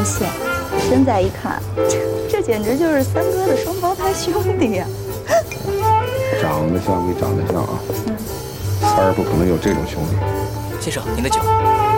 现，现在一看，这简直就是三哥的双胞胎兄弟呀！ 长得像归长得像啊，三儿不可能有这种兄弟。 先生，您的酒。